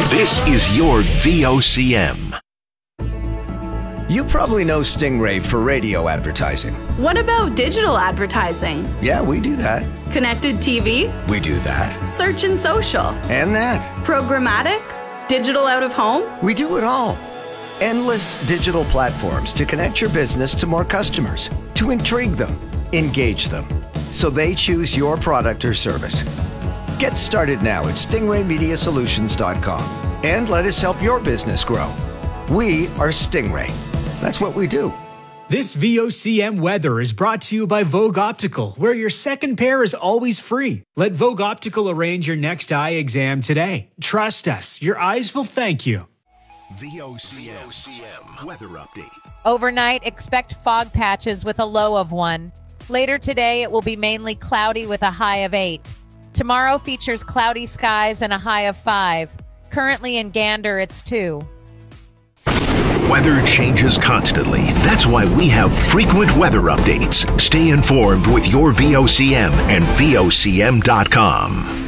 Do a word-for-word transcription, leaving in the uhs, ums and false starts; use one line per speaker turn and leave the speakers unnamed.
This is your V O C M.
You probably know Stingray for radio advertising.
What about digital advertising?
Yeah, we do that.
Connected T V?
We do that.
Search and social?
And that.
Programmatic? Digital out of home?
We do it all. Endless digital platforms to connect your business to more customers, to intrigue them, engage them, so they choose your product or service. Get started now at stingray media solutions dot com and let us help your business grow. We are Stingray. That's what we do.
This V O C M weather is brought to you by Vogue Optical, where your second pair is always free. Let Vogue Optical arrange your next eye exam today. Trust us, your eyes will thank you.
V O C M weather update.
Overnight, expect fog patches with a low of one. Later today, it will be mainly cloudy with a high of eight. Tomorrow features cloudy skies and a high of five. Currently in Gander, it's two.
Weather changes constantly. That's why we have frequent weather updates. Stay informed with your V O C M and V O C M dot com.